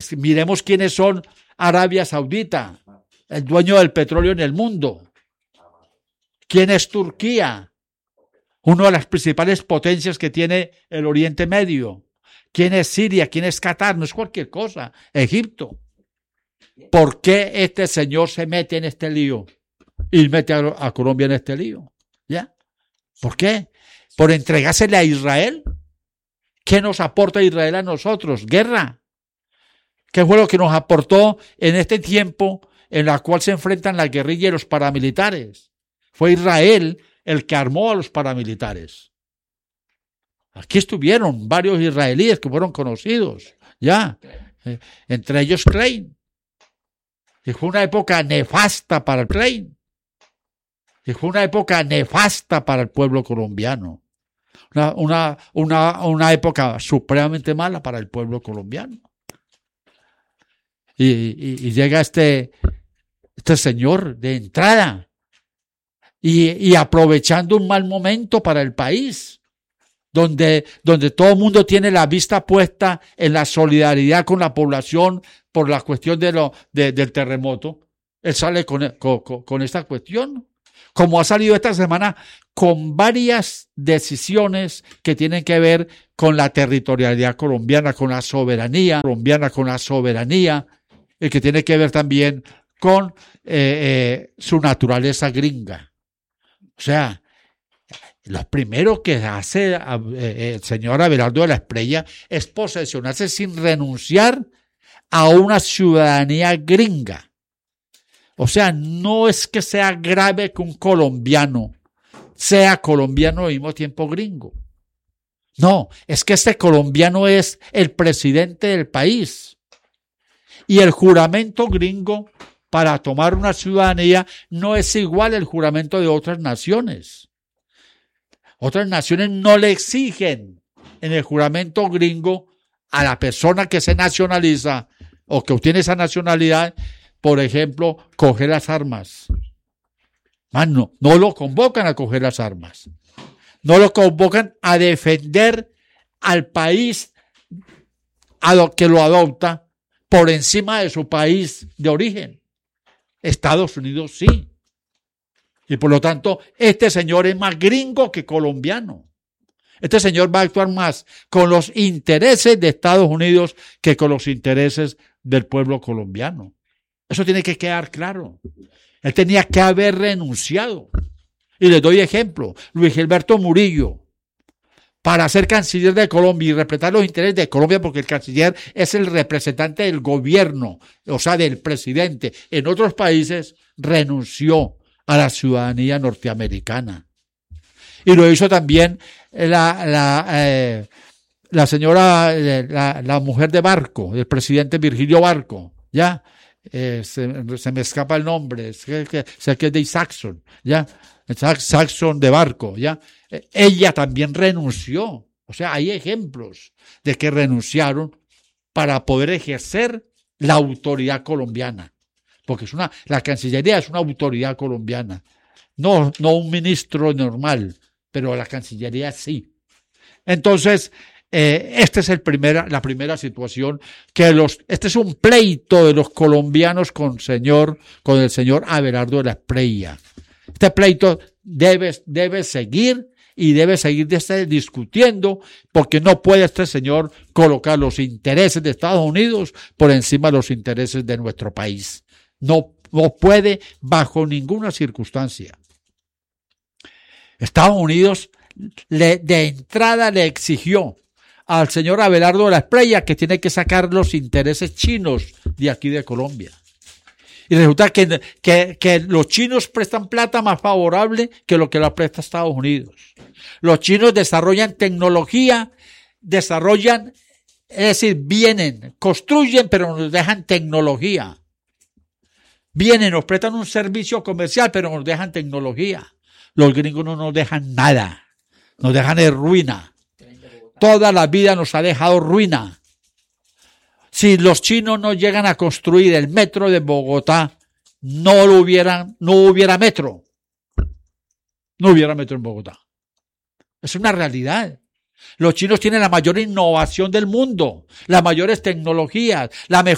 miremos quiénes son Arabia Saudita, el dueño del petróleo en el mundo. ¿Quién es Turquía? Una de las principales potencias que tiene el Oriente Medio. ¿Quién es Siria? ¿Quién es Qatar? No es cualquier cosa. Egipto. ¿Por qué este señor se mete en este lío? Y mete a Colombia en este lío. ¿Ya? ¿Por qué? ¿Por entregársele a Israel? ¿Qué nos aporta Israel a nosotros? Guerra. ¿Qué fue lo que nos aportó en este tiempo en la cual se enfrentan la guerrilla y los paramilitares? Fue Israel el que armó a los paramilitares. Aquí estuvieron varios israelíes que fueron conocidos, ya, entre ellos Klein. Y fue una época nefasta para el Klein. Y fue una época nefasta para el pueblo colombiano. Una época supremamente mala para el pueblo colombiano. Y llega este señor de entrada y aprovechando un mal momento para el país, donde todo el mundo tiene la vista puesta en la solidaridad con la población por la cuestión del terremoto. Él sale con esta cuestión, como ha salido esta semana con varias decisiones que tienen que ver con la territorialidad colombiana, con la soberanía colombiana, y que tiene que ver también con su naturaleza gringa. O sea, lo primero que hace el señor Abelardo de la Espriella es posesionarse sin renunciar a una ciudadanía gringa. O sea, no es que sea grave que un colombiano sea colombiano al mismo tiempo gringo. No, es que este colombiano es el presidente del país. Y el juramento gringo para tomar una ciudadanía no es igual al juramento de otras naciones. Otras naciones no le exigen en el juramento gringo a la persona que se nacionaliza o que obtiene esa nacionalidad, por ejemplo, coger las armas. No lo convocan a coger las armas. No lo convocan a defender al país a lo que lo adopta por encima de su país de origen. Estados Unidos sí. Y por lo tanto, este señor es más gringo que colombiano. Este señor va a actuar más con los intereses de Estados Unidos que con los intereses del pueblo colombiano. Eso tiene que quedar claro. Él tenía que haber renunciado. Y les doy ejemplo. Luis Gilberto Murillo, para ser canciller de Colombia y respetar los intereses de Colombia, porque el canciller es el representante del gobierno, o sea, del presidente. En otros países renunció a la ciudadanía norteamericana. Y lo hizo también la señora, la mujer de Barco, del presidente Virgilio Barco, ¿ya? Se me escapa el nombre, sé que es de Saxon, ¿ya? Saxon de Barco, ¿ya? Ella también renunció. O sea, hay ejemplos de que renunciaron para poder ejercer la autoridad colombiana. Porque la Cancillería es una autoridad colombiana. No un ministro normal, pero la Cancillería sí. Entonces, esta es la primera situación este es un pleito de los colombianos con el señor Abelardo de la Espriella. Este pleito debe seguir y debe seguir discutiendo, porque no puede este señor colocar los intereses de Estados Unidos por encima de los intereses de nuestro país. No puede bajo ninguna circunstancia. Estados Unidos de entrada le exigió al señor Abelardo de la Espriella que tiene que sacar los intereses chinos de aquí de Colombia. Y resulta que los chinos prestan plata más favorable que lo que la presta Estados Unidos. Los chinos desarrollan tecnología, es decir, construyen, pero nos dejan tecnología. Nos prestan un servicio comercial, pero nos dejan tecnología. Los gringos no nos dejan nada, nos dejan en ruina. Toda la vida nos ha dejado ruina. Si los chinos no llegan a construir el metro de Bogotá, no hubiera metro. No hubiera metro en Bogotá. Es una realidad. Los chinos tienen la mayor innovación del mundo, las mayores tecnologías, la mejor